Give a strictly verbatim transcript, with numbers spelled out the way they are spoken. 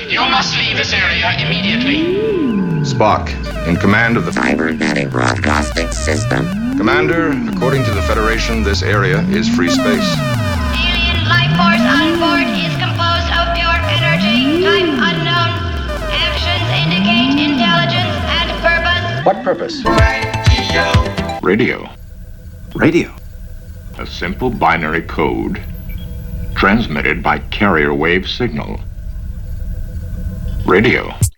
You must leave this area immediately. Spock, in command of the Cybernetic Broadcasting System. Commander, according to the Federation, this area is free space. Alien life force on board is composed of pure energy, type unknown. Actions indicate intelligence and purpose. What purpose? Radio. Radio. Radio. A simple binary code transmitted by carrier wave signal. Radio.